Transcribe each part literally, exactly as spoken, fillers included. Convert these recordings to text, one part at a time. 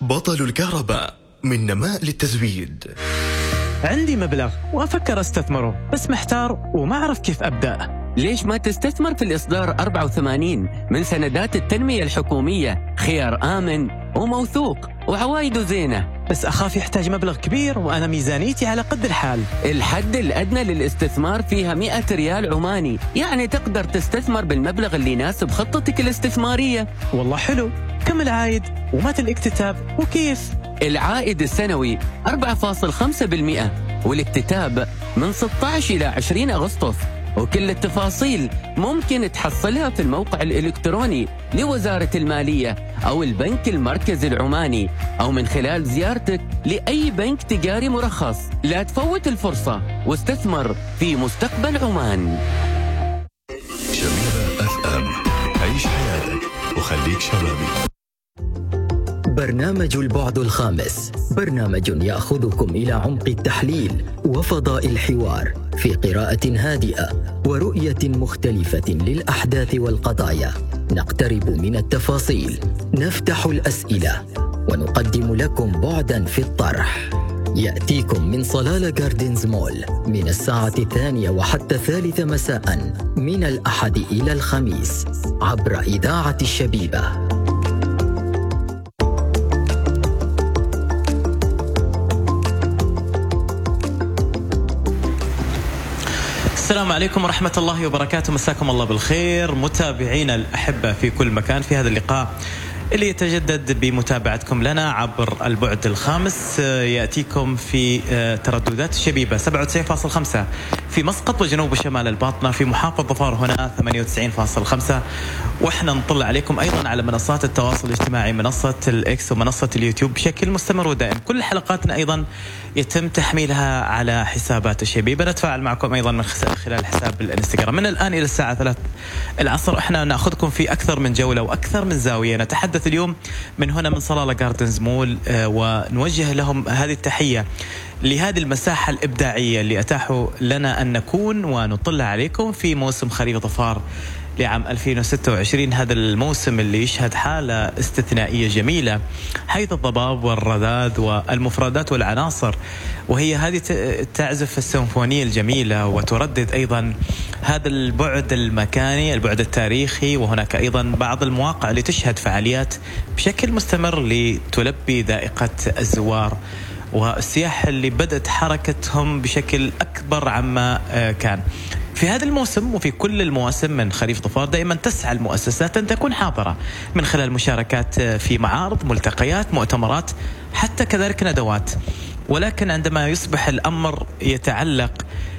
بطل الكهرباء من نماء للتزويد. عندي مبلغ وأفكر أستثمره بس محتار وما أعرف كيف أبدأ. ليش ما تستثمر في الإصدار أربعة وثمانين من سندات التنمية الحكومية؟ خيار آمن وموثوق وعوايده زينة. بس أخاف يحتاج مبلغ كبير وأنا ميزانيتي على قد الحال. الحد الأدنى للاستثمار فيها مئة ريال عماني، يعني تقدر تستثمر بالمبلغ اللي يناسب خطتك الاستثمارية. والله حلو. كم العائد ومتى الاكتتاب وكيف؟ العائد السنوي أربعة فاصلة خمسة بالمئة والاكتتاب من ستة عشر إلى عشرين أغسطس، وكل التفاصيل ممكن تحصلها في الموقع الإلكتروني لوزارة المالية أو البنك المركزي العماني أو من خلال زيارتك لأي بنك تجاري مرخص. لا تفوت الفرصة واستثمر في مستقبل عمان. شبيبة أف أم، عيش حياتك وخليك شبابي. برنامج البعد الخامس، برنامج يأخذكم إلى عمق التحليل وفضاء الحوار في قراءة هادئة ورؤية مختلفة للأحداث والقضايا. نقترب من التفاصيل، نفتح الأسئلة ونقدم لكم بعدا في الطرح. يأتيكم من صلالة جاردنز مول من الساعة الثانية وحتى الثالثة مساء من الأحد إلى الخميس عبر إذاعة الشبيبة. السلام عليكم ورحمة الله وبركاته. مساكم الله بالخير متابعينا الأحبة في كل مكان في هذا اللقاء اللي يتجدد بمتابعتكم لنا عبر البعد الخامس. يأتيكم في ترددات الشبيبة سبعة وتسعين فاصلة خمسة في مسقط وجنوب وشمال الباطنة، في محافظة ظفار هنا ثمانية وتسعين فاصلة خمسة، وإحنا نطلع عليكم أيضا على منصات التواصل الاجتماعي، منصة الإكس ومنصة اليوتيوب بشكل مستمر ودائم. كل حلقاتنا أيضا يتم تحميلها على حسابات الشبيبة. نتفاعل معكم أيضا من خلال حساب الانستغرام. من الآن إلى الساعة ثلاث العصر إحنا نأخذكم في أكثر من جولة وأكثر من زاوية. نتحدث اليوم من هنا من صلالة جاردنز مول، ونوجه لهم هذه التحية لهذه المساحة الإبداعية اللي أتاحوا لنا أن نكون ونطلع عليكم في موسم خريف ظفار لعام ألفين وستة وعشرين. هذا الموسم اللي يشهد حالة استثنائية جميلة حيث الضباب والرذاذ والمفردات والعناصر، وهي هذه تعزف السيمفونية الجميلة وتردد أيضا هذا البعد المكاني، البعد التاريخي. وهناك أيضا بعض المواقع اللي تشهد فعاليات بشكل مستمر لتلبي ذائقة الزوار والسياح اللي بدأت حركتهم بشكل أكبر عما كان. في هذا الموسم وفي كل المواسم من خريف ظفار دائما تسعى المؤسسات أن تكون حاضرة من خلال مشاركات في معارض، ملتقيات، مؤتمرات، حتى كذلك ندوات. ولكن عندما يصبح الأمر يتعلق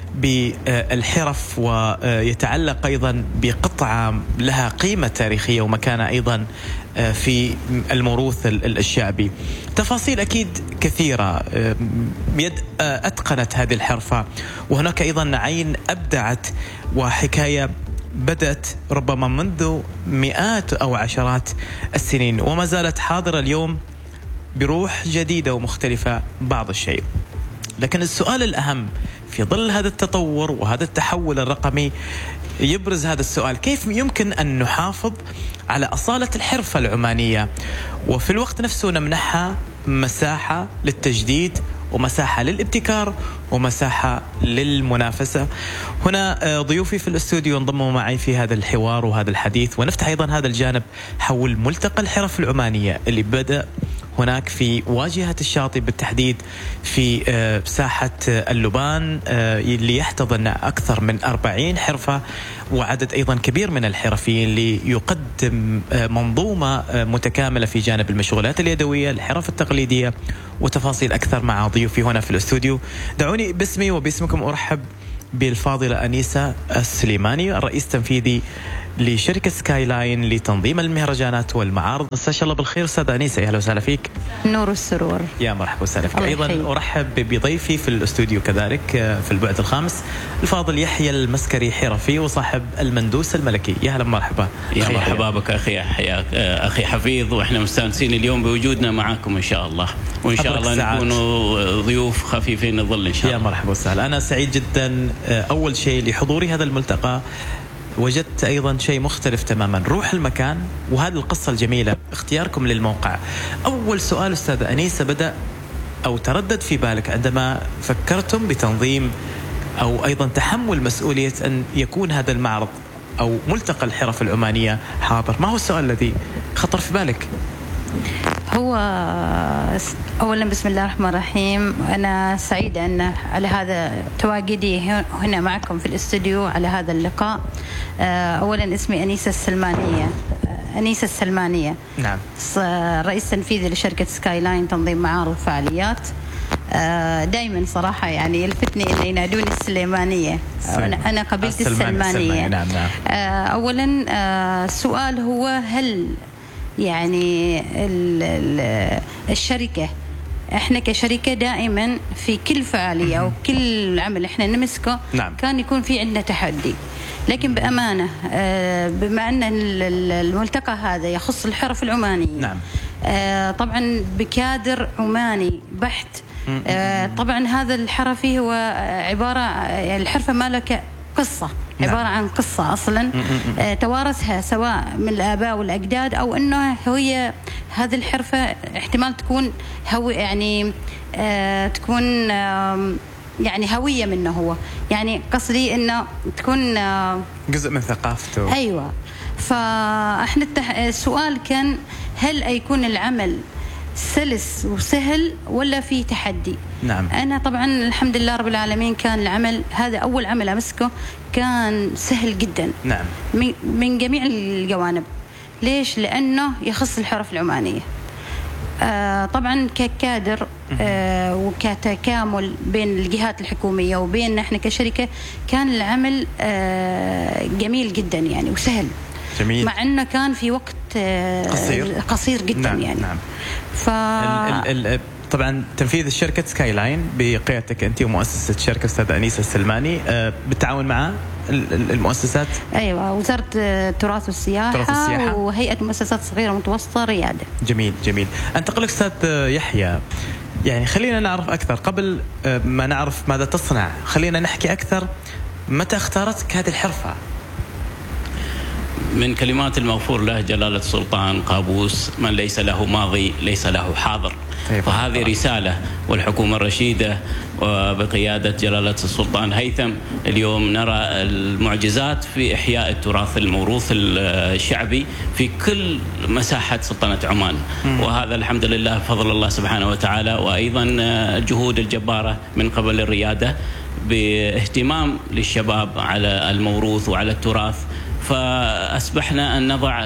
بالحرف ويتعلق أيضا بقطعة لها قيمة تاريخية ومكانة أيضا في الموروث الشعبي، تفاصيل أكيد كثيرة يد أتقنت هذه الحرفة، وهناك أيضا عين أبدعت وحكاية بدأت ربما منذ مئات أو عشرات السنين وما زالت حاضرة اليوم بروح جديدة ومختلفة بعض الشيء. لكن السؤال الأهم في ظل هذا التطور وهذا التحول الرقمي يبرز هذا السؤال: كيف يمكن أن نحافظ على أصالة الحرفة العمانية وفي الوقت نفسه نمنحها مساحة للتجديد ومساحة للابتكار ومساحة للمنافسة؟ هنا ضيوفي في الاستوديو انضموا معي في هذا الحوار وهذا الحديث، ونفتح أيضا هذا الجانب حول ملتقى الحرف العمانية اللي بدأ هناك في واجهة الشاطئ بالتحديد في ساحة اللبان، اللي يحتضن أكثر من أربعين حرفة وعدد أيضا كبير من الحرفيين اللي يقدم منظومة متكاملة في جانب المشغولات اليدوية، الحرف التقليدية، وتفاصيل أكثر مع ضيوفي هنا في الاستوديو. دعوني باسمي وباسمكم أرحب بالفاضلة أنيسة السليماني، الرئيس التنفيذي لشركة سكاي لاين لتنظيم المهرجانات والمعارض. مساء الله بالخير أستاذة أنيسة، أهلا وسهلا فيك. نور السرور. يا مرحبا وسهلا فيك. أيضا أرحب بضيفي في الاستوديو كذلك في البعد الخامس الفاضل يحيى المسكري، حرفي وصاحب المندوس الملكي. يا هلا مرحبا. يا مرحبا بك أخي يحيى، أخي حفيظ، وإحنا مستانسين اليوم بوجودنا معاكم إن شاء الله، وإن شاء الله نكونوا ضيوف خفيفين الظل إن شاء الله. يا مرحبا وسهلا. أنا سعيد جدا أول شيء لحضوري هذا الملتقى وجدت أيضا شيء مختلف تماما، روح المكان وهذه القصة الجميلة، اختياركم للموقع. أول سؤال أستاذة أنيسة بدأ أو تردد في بالك عندما فكرتم بتنظيم أو أيضا تحمل مسؤولية أن يكون هذا المعرض أو ملتقى الحرف العمانية حاضر؟ ما هو السؤال الذي خطر في بالك؟ هو أولا بسم الله الرحمن الرحيم، أنا سعيدة أن على هذا تواجدي هنا معكم في الاستوديو على هذا اللقاء. أولا اسمي أنيسة السلمانية، أنيسة السلمانية، نعم، رئيس تنفيذي لشركة سكاي لاين تنظيم معارض وفعاليات. دائما صراحة يعني يلفتني أن ينادوني السليمانية، أنا قبلت السلمانية. نعم نعم. أولا السؤال هو هل يعني الشركة، احنا كشركة دائما في كل فعالية او كل عمل احنا نمسكه نعم. كان يكون في عندنا تحدي، لكن بأمانة بما أن الملتقى هذا يخص الحرف العمانية نعم. طبعا بكادر عماني بحت. طبعا هذا الحرفي هو عبارة، الحرفة مالك قصة، عبارة نعم. عن قصة أصلا آه توارثها سواء من الآباء والأجداد، أو أنه هي هذه الحرفة احتمال تكون هو يعني آه تكون آه يعني هوية منه هو، يعني قصدي أنه تكون آه جزء من ثقافته. أيوة. فإحنا السؤال كان هل يكون العمل سلس وسهل ولا في تحدي؟ نعم. أنا طبعا الحمد لله رب العالمين كان العمل هذا أول عمل أمسكه كان سهل جدا نعم. من جميع الجوانب. ليش؟ لأنه يخص الحرف العمانية. آه طبعا ككادر آه وكتكامل بين الجهات الحكومية وبين احنا كشركة كان العمل آه جميل جدا يعني وسهل جميل. مع أنه كان في وقت آه قصير قصير جدا نعم. يعني نعم. ف... ال ال طبعا تنفيذ شركة سكاي لاين بقيادتك أنت ومؤسسة شركة أستاذة أنيسة السلماني آه بالتعاون مع المؤسسات. أيوة، وزارة التراث والسياحة وهيئة مؤسسات صغيرة ومتوسطة ريادة. جميل جميل. أنتقل لك أستاذ يحيى، يعني خلينا نعرف أكثر قبل ما نعرف ماذا تصنع، خلينا نحكي أكثر متى اختارتك هذه الحرفة؟ من كلمات المغفور له جلالة السلطان قابوس: من ليس له ماضي ليس له حاضر. فهذه رسالة، والحكومة الرشيدة وبقيادة جلالة السلطان هيثم اليوم نرى المعجزات في إحياء التراث الموروث الشعبي في كل مساحة سلطنة عمان، وهذا الحمد لله فضل الله سبحانه وتعالى، وأيضا الجهود الجبارة من قبل الريادة باهتمام للشباب على الموروث وعلى التراث. فأسبحنا أن نضع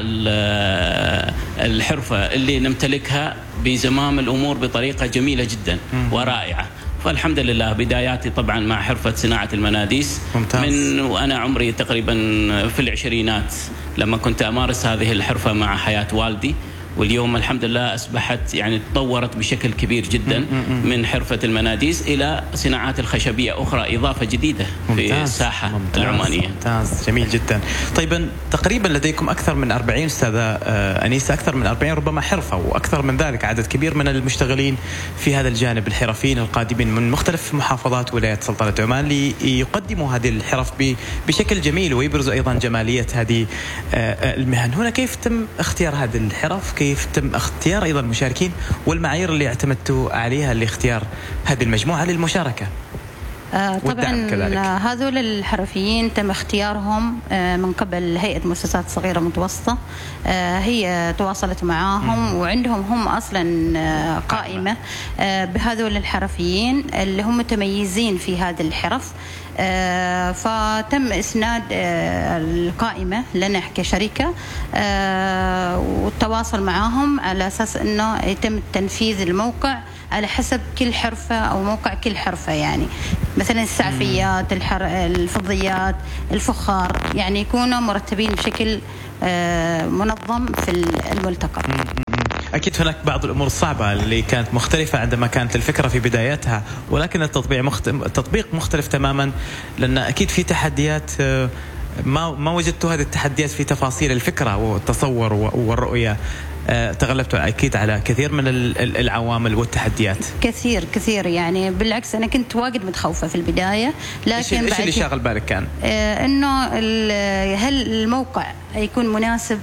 الحرفة اللي نمتلكها بزمام الأمور بطريقة جميلة جدا ورائعة. فالحمد لله بداياتي طبعا مع حرفة صناعة المناديس ممتاز. من وأنا عمري تقريبا في العشرينات لما كنت أمارس هذه الحرفة مع حياة والدي، واليوم الحمد لله أصبحت يعني تطورت بشكل كبير جدا من حرفة المناديس إلى صناعات الخشبية أخرى، إضافة جديدة ممتاز. في الساحة ممتاز. العمانية. ممتاز جميل جدا. طيب تقريبا لديكم أكثر من أربعين أستاذة أنيسة، أكثر من أربعين ربما حرفة، وأكثر من ذلك عدد كبير من المشتغلين في هذا الجانب، الحرفيين القادمين من مختلف محافظات ولاية سلطنة عمان ليقدموا هذه الحرف بشكل جميل ويبرزوا أيضا جمالية هذه المهن. هنا كيف تم اختيار هذه الحرف؟ كيف تم اختيار أيضا المشاركين والمعايير اللي اعتمدتوا عليها لاختيار هذه المجموعة للمشاركة؟ آه طبعا هذول الحرفيين تم اختيارهم آه من قبل هيئة مؤسسات صغيرة متوسطة. آه هي تواصلت معاهم وعندهم هم أصلا آه قائمة آه بهذول الحرفيين اللي هم متميزين في هذه الحرف. آه فتم إسناد آه القائمة لنا كشركة آه والتواصل معهم على أساس أنه يتم تنفيذ الموقع على حسب كل حرفة أو موقع كل حرفة، يعني مثلا السعفيات، الفضيات، الفخار، يعني يكونوا مرتبين بشكل آه منظم في الملتقى. أكيد هناك بعض الأمور الصعبة اللي كانت مختلفة عندما كانت الفكرة في بدايتها، ولكن التطبيق مختلف, التطبيق مختلف تماما، لأن أكيد في تحديات ما ما وجدت هذه التحديات في تفاصيل الفكرة والتصور والرؤية. تغلبتوا أكيد على كثير من العوامل والتحديات. كثير كثير يعني بالعكس أنا كنت واجد متخوفة في البداية، لكن إيش اللي شاغل بالك كان؟ آه إنه هل الموقع يكون مناسب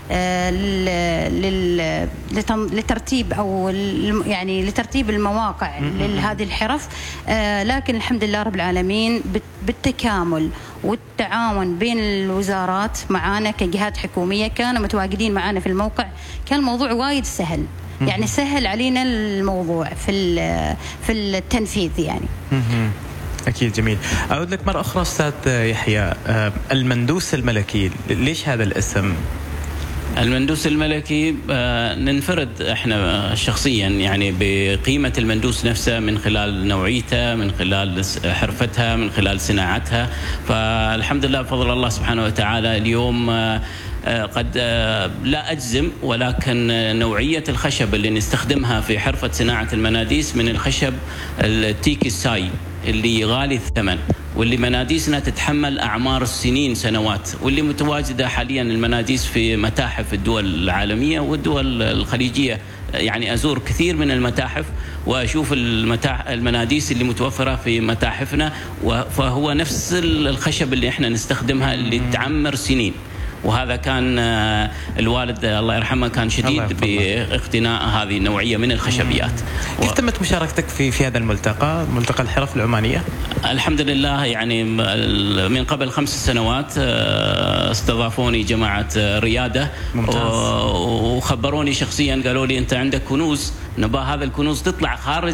لترتيب أو يعني لترتيب المواقع لهذه الحرف. لكن الحمد لله رب العالمين بالتكامل والتعاون بين الوزارات معانا كجهات حكومية كانوا متواجدين معانا في الموقع، كان الموضوع وايد سهل، يعني سهل علينا الموضوع في في التنفيذ يعني. أكيد. جميل. أعود لك مرة أخرى أستاذ يحيى، المندوس الملكي ليش هذا الاسم؟ المندوس الملكي ننفرد احنا شخصيا يعني بقيمة المندوس نفسه من خلال نوعيته، من خلال حرفتها، من خلال صناعتها. فالحمد لله بفضل الله سبحانه وتعالى اليوم قد لا أجزم، ولكن نوعية الخشب اللي نستخدمها في حرفة صناعة المناديس من الخشب التيك الساي اللي غالي الثمن، واللي مناديسنا تتحمل أعمار السنين سنوات، واللي متواجدة حاليا المناديس في متاحف الدول العالمية والدول الخليجية. يعني أزور كثير من المتاحف وأشوف المتاح المناديس اللي متوفرة في متاحفنا، فهو نفس الخشب اللي احنا نستخدمها اللي تعمر سنين. وهذا كان الوالد الله يرحمه كان شديد باقتناء هذه النوعية من الخشبيات. كيف تمت مشاركتك في في هذا الملتقى، ملتقى الحرف العمانية؟ الحمد لله يعني من قبل خمس سنوات استضافوني جماعة ريادة. ممتاز. وخبروني شخصيا، قالوا لي أنت عندك كنوز، نبغى هذا الكنوز تطلع خارج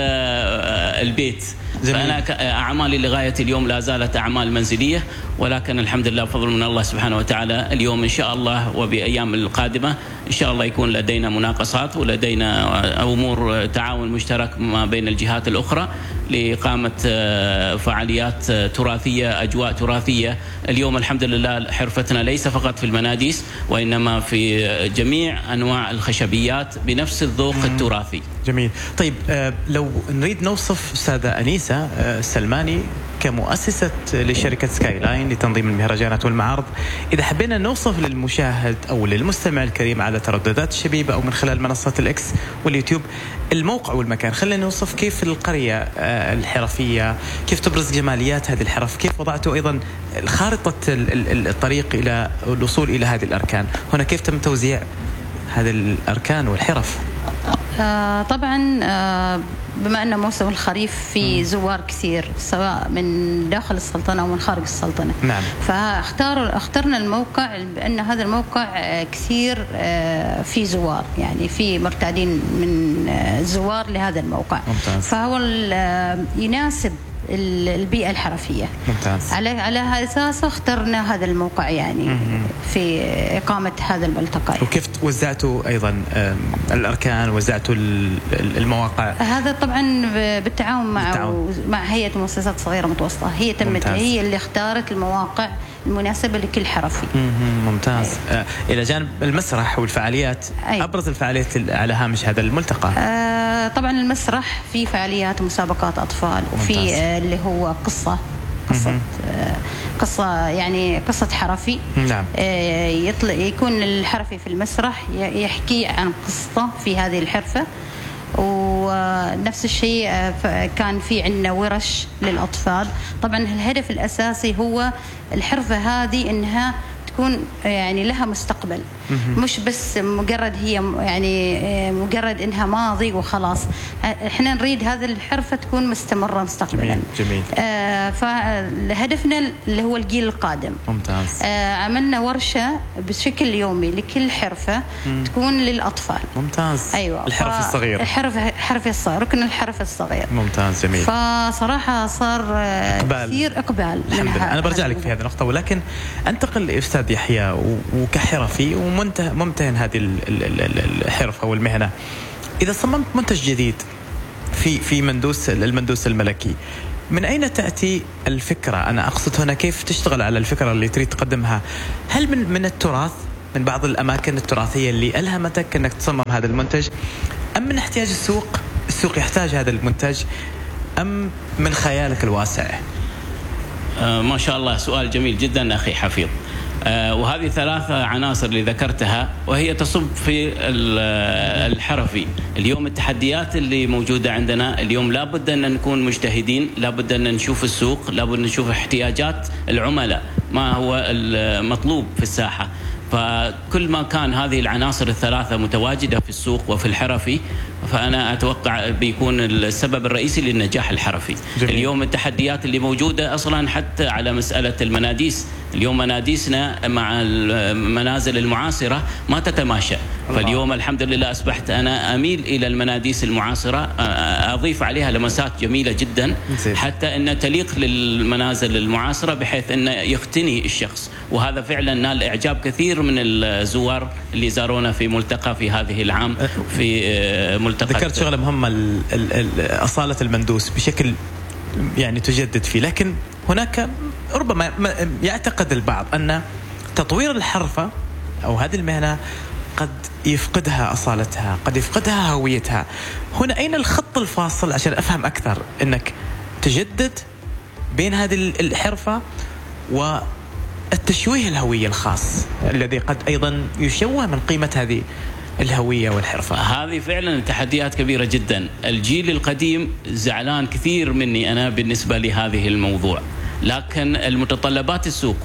البيت. جميل. فأنا أعمالي لغاية اليوم لا زالت أعمال منزلية، ولكن الحمد لله بفضل من الله سبحانه وتعالى اليوم إن شاء الله وبأيام القادمة إن شاء الله يكون لدينا مناقصات ولدينا أمور تعاون مشترك ما بين الجهات الأخرى لإقامة فعاليات تراثية، أجواء تراثية. اليوم الحمد لله حرفتنا ليس فقط في المناديس وإنما في جميع أنواع الخشبيات بنفس الذوق التراثي. جميل. طيب لو نريد نوصف أستاذة أنيسة السلماني كمؤسسة لشركة سكاي لاين لتنظيم المهرجانات والمعارض، إذا حبينا نوصف للمشاهد أو للمستمع الكريم على ترددات الشبيبة أو من خلال منصات الإكس واليوتيوب الموقع والمكان، خلينا نوصف كيف القرية الحرفية، كيف تبرز جماليات هذه الحرف، كيف وضعتوا أيضا خارطة الطريق إلى الوصول إلى هذه الأركان، هنا كيف تم توزيع هذه الأركان والحرف؟ آه طبعا آه بما أن موسم الخريف في زوار كثير سواء من داخل السلطنة أو من خارج السلطنة. نعم. فاختار اخترنا الموقع بأن هذا الموقع كثير في زوار، يعني في مرتادين من الزوار لهذا الموقع. ممتاز. فهو يناسب البيئة الحرفية. ممتاز. على على هذا الأساس اخترنا هذا الموقع يعني مم. في إقامة هذا الملتقى. وكيف وزعتوا أيضا الأركان، وزعتوا المواقع؟ هذا طبعا بالتعاون مع بالتعاون. مع هيئة مؤسسات صغيرة متوسطة، هي تمت ممتاز. هي اللي اختارت المواقع المناسبة لكل حرفي. ممتاز. آه إلى جانب المسرح والفعاليات، أي. أبرز الفعاليات على هامش هذا الملتقى؟ آه طبعا المسرح في فعاليات مسابقات أطفال، وفي آه اللي هو قصة قصة آه قصة يعني قصة حرفي. نعم. آه يطلع يكون الحرفي في المسرح يحكي عن قصة في هذه الحرفة. ونفس الشيء كان في عندنا ورش للأطفال. طبعا الهدف الأساسي هو الحرفة هذه إنها تكون يعني لها مستقبل، مش بس مجرد هي يعني مجرد إنها ماضي وخلاص. إحنا نريد هذه الحرفة تكون مستمرة مستقبلا. جميل. جميل. آه فهدفنا اللي هو الجيل القادم. ممتاز. آه عملنا ورشة بشكل يومي لكل حرفة مم. تكون للأطفال. ممتاز. أيوة. الحرف الصغير. الحرف حرف الصغير، ركن الحرف الصغير. ممتاز. جميل. فصراحة صار إقبال. كثير إقبال. الحمد لله. أنا برجع لك في هذه النقطة، ولكن أنتقل لأستاذ يحيى وكحرفي ومنتهى ممتهن هذه الحرفة والمهنة. إذا صممت منتج جديد في في مندوس المندوس الملكي، من أين تأتي الفكرة؟ أنا أقصد هنا كيف تشتغل على الفكرة اللي تريد تقدمها؟ هل من من التراث، من بعض الأماكن التراثية اللي ألهمتك أنك تصمم هذا المنتج، أم من احتياج السوق؟ السوق يحتاج هذا المنتج، أم من خيالك الواسع؟ آه ما شاء الله، سؤال جميل جدا أخي حفيظ. وهذه ثلاثة عناصر اللي ذكرتها وهي تصب في الحرفي. اليوم التحديات اللي موجودة عندنا اليوم لابد أن نكون مجتهدين، لابد أن نشوف السوق، لابد أن نشوف احتياجات العملاء ما هو المطلوب في الساحة. فكل ما كان هذه العناصر الثلاثة متواجدة في السوق وفي الحرفي فأنا أتوقع بيكون السبب الرئيسي للنجاح الحرفي. جميل. اليوم التحديات اللي موجودة أصلا حتى على مسألة المناديس، اليوم مناديسنا مع المنازل المعاصرة ما تتماشى. الله. فاليوم الحمد لله أصبحت أنا أميل إلى المناديس المعاصرة، أضيف عليها لمسات جميلة جدا حتى أن تليق للمنازل المعاصرة بحيث أن يختني الشخص. وهذا فعلا نال إعجاب كثير من الزوار اللي زارونا في ملتقى في هذه العام في ملتقى. ذكرت شغلة مهمة، أصالة المندوس بشكل يعني تجدد فيه، لكن هناك ربما يعتقد البعض أن تطوير الحرفة أو هذه المهنة قد يفقدها أصالتها، قد يفقدها هويتها. هنا أين الخط الفاصل عشان أفهم أكثر أنك تجدد بين هذه الحرفة والتشويه الهوية الخاص الذي قد أيضا يشوه من قيمة هذه الهوية والحرفة؟ هذه فعلا تحديات كبيرة جدا. الجيل القديم زعلان كثير مني أنا بالنسبة لهذه الموضوع، لكن المتطلبات السوق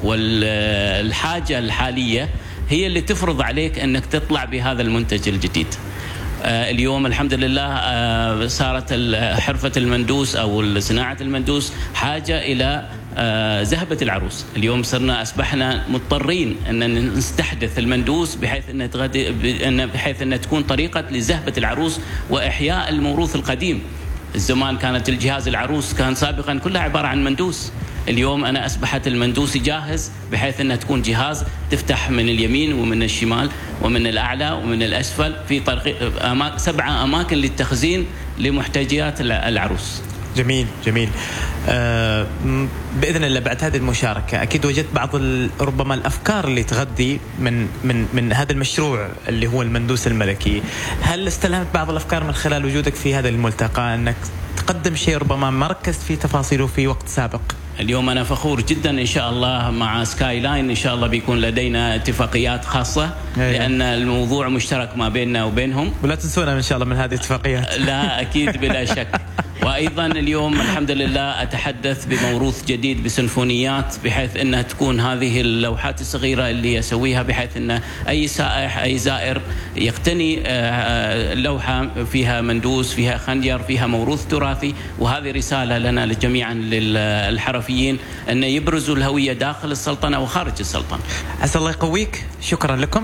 والحاجة الحالية هي اللي تفرض عليك أنك تطلع بهذا المنتج الجديد. اليوم الحمد لله صارت حرفة المندوس أو صناعة المندوس حاجة إلى زهبة العروس. اليوم صرنا أصبحنا مضطرين أن نستحدث المندوس بحيث أن تغدي بحيث أن تكون طريقة لزهبة العروس وإحياء الموروث القديم. الزمان كانت الجهاز العروس كان سابقا كلها عبارة عن مندوس، اليوم أنا أصبحت المندوس جاهز بحيث أنها تكون جهاز تفتح من اليمين ومن الشمال ومن الأعلى ومن الأسفل في طريق أماك سبعة أماكن للتخزين لمحتاجات العروس. جميل جميل. آه بإذن الله بعد هذه المشاركة أكيد وجدت بعض ربما الأفكار اللي تغذي من من من هذا المشروع اللي هو المندوس الملكي. هل استلهمت بعض الأفكار من خلال وجودك في هذا الملتقى أنك تقدم شيء ربما ما ركزت في تفاصيله في وقت سابق؟ اليوم أنا فخور جدا إن شاء الله مع سكاي لاين، إن شاء الله بيكون لدينا اتفاقيات خاصة لأن الموضوع مشترك ما بيننا وبينهم. ولا تنسونا إن شاء الله من هذه الاتفاقيات. لا أكيد بلا شك. وأيضا اليوم الحمد لله أتحدث بموروث جديد بسيمفونيات بحيث أنها تكون هذه اللوحات الصغيرة اللي يسويها بحيث أن أي سائح أي زائر يقتني اللوحة فيها مندوس فيها خنجر فيها موروث تراثي. وهذه رسالة لنا جميعا للحرفيين أن يبرزوا الهوية داخل السلطنة وخارج السلطنة. عسى الله يقويك. شكرا لكم.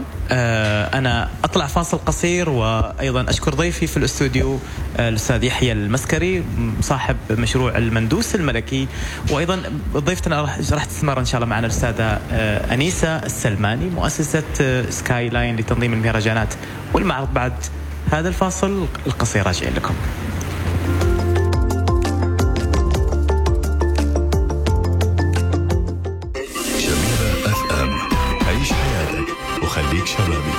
أنا أطلع فاصل قصير وأيضا أشكر ضيفي في الاستوديو الأستاذ يحيى المسكري صاحب مشروع المندوس الملكي، وأيضا ضيفتنا راح تستمر إن شاء الله معنا الأستاذة أنيسة السلماني مؤسسة سكاي لاين لتنظيم المهرجانات والمعرض. بعد هذا الفاصل القصير راجعين لكم. شميرة اف ام، عيش حياتك وخليك شبابي.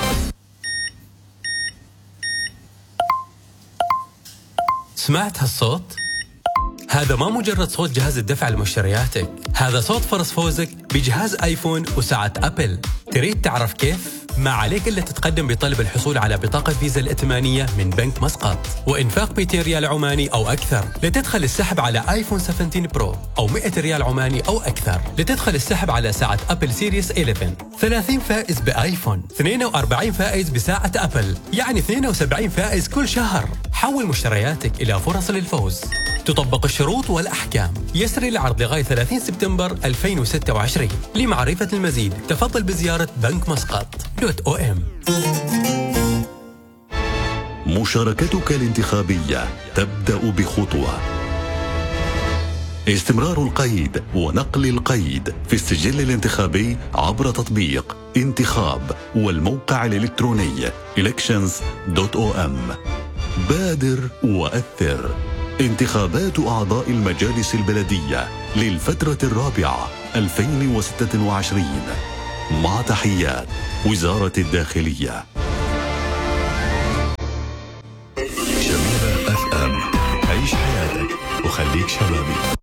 سمعت هالصوت؟ هذا ما مجرد صوت جهاز الدفع لمشترياتك، هذا صوت فرص فوزك بجهاز آيفون وساعة أبل. تريد تعرف كيف؟ ما عليك إلا تتقدم بطلب الحصول على بطاقة فيزا الائتمانية من بنك مسقط وإنفاق مئتين ريال عماني أو أكثر لتدخل السحب على آيفون سبعة عشر برو، أو مئة ريال عماني أو أكثر لتدخل السحب على ساعة أبل سيريس إحدى عشر. ثلاثين فائز بآيفون، اثنين وأربعين فائز بساعة أبل، يعني اثنين وسبعين فائز كل شهر. حول مشترياتك إلى فرص للفوز. تطبق الشروط والأحكام. يسري العرض لغاية ثلاثين سبتمبر ألفين وستة وعشرين. لمعرفة المزيد تفضل بزيارة بنك مسقط دوت أو إم. مشاركتك الانتخابية تبدأ بخطوة. استمرار القيد ونقل القيد في السجل الانتخابي عبر تطبيق انتخاب والموقع الإلكتروني إلكشنز دوت أو إم. بادر وأثر. انتخابات أعضاء المجالس البلدية للفترة الرابعة ألفين وستة وعشرين. مع تحيات وزارة الداخلية. شميرة اف ام، عيش حياتك وخليك شبابي.